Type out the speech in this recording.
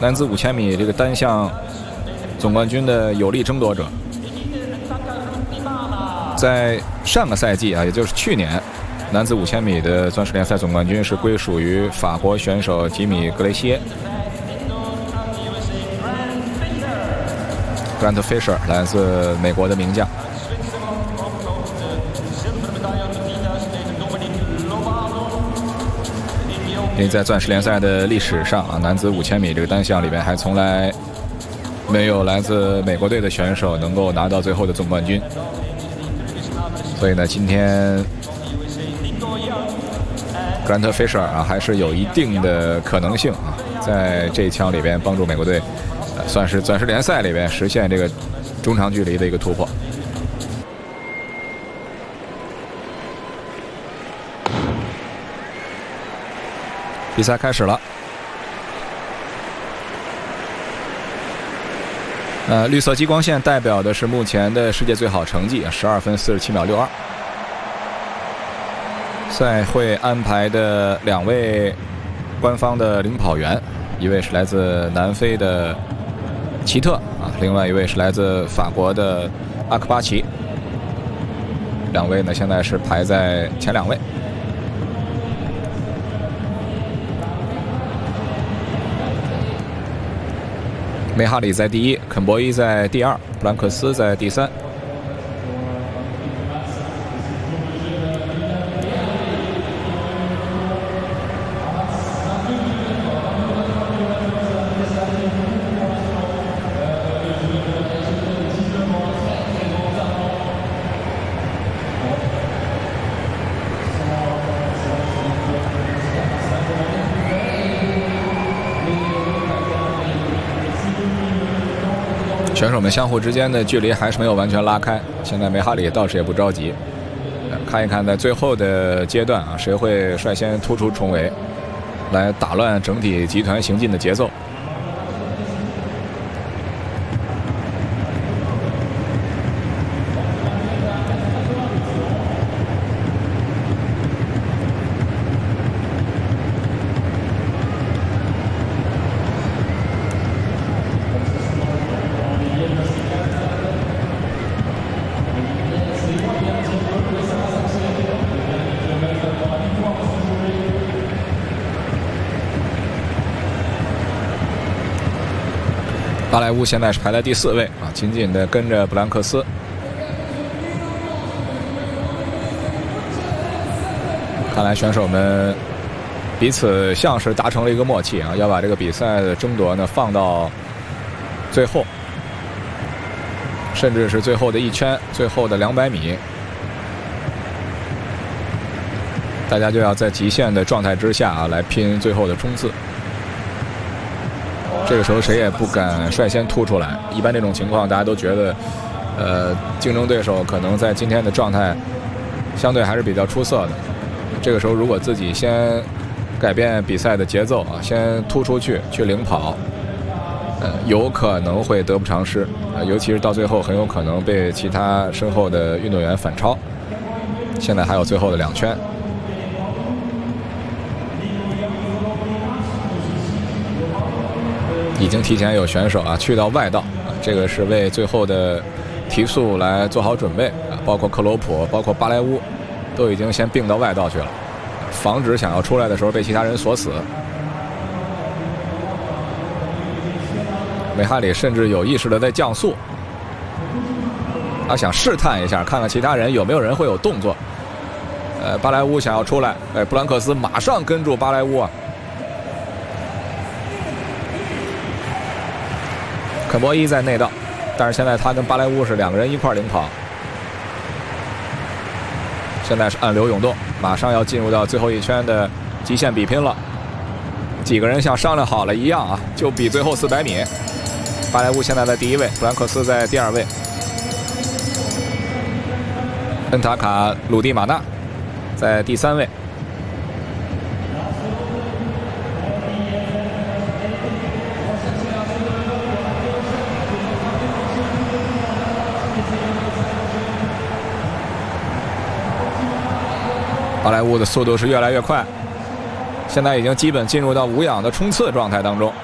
男子5000米这个单项总冠军的有力争夺者。在上个赛季啊，也就是去年，男子5000米的钻石联赛总冠军是归属于法国选手吉米·格雷西耶。Grant Fisher 来自美国的名将。因为在钻石联赛的历史上啊，男子5000米这个单项里面还从来没有来自美国队的选手能够拿到最后的总冠军。所以呢，今天 Grant Fisher 啊还是有一定的可能性啊，在这一枪里边帮助美国队，算是钻石联赛里边实现这个中长距离的一个突破。比赛开始了。绿色激光线代表的是目前的世界最好成绩，12分47秒62。赛会安排的2位官方的领跑员，一位是来自南非的奇特啊，另外一位是来自法国的阿克巴奇。2位呢现在是排在前2位。梅哈里在第1，肯博伊在第2，布兰克斯在第3。选手们相互之间的距离还是没有完全拉开，现在梅哈里倒是也不着急，看一看在最后的阶段啊，谁会率先突出重围，来打乱整体集团行进的节奏。巴莱乌现在是排在第4位啊，紧紧的跟着布兰克斯。看来选手们彼此像是达成了一个默契啊，要把这个比赛的争夺呢放到最后，甚至是最后的1圈、最后的200米，大家就要在极限的状态之下啊来拼最后的冲刺。这个时候谁也不敢率先突出来，一般这种情况大家都觉得竞争对手可能在今天的状态相对还是比较出色的。这个时候如果自己先改变比赛的节奏啊，先突出去领跑，有可能会得不偿失，尤其是到最后很有可能被其他身后的运动员反超。现在还有最后的2圈。已经提前有选手啊去到外道，这个是为最后的提速来做好准备啊，包括克罗普，包括巴莱乌，都已经先并到外道去了，防止想要出来的时候被其他人锁死。梅哈里甚至有意识的在降速，他想试探一下，看看其他人有没有人会有动作。巴莱乌想要出来，布兰克斯马上跟住巴莱乌啊。肯博伊在内道，但是现在他跟巴莱乌是2个人一块领跑。现在是暗流涌动，马上要进入到最后1圈的极限比拼了。几个人像商量好了一样啊，就比最后400米。巴莱乌现在在第1位，布兰克斯在第2位，恩塔卡鲁蒂马纳在第3位。巴莱乌的速度是越来越快，现在已经基本进入到无氧的冲刺状态当中。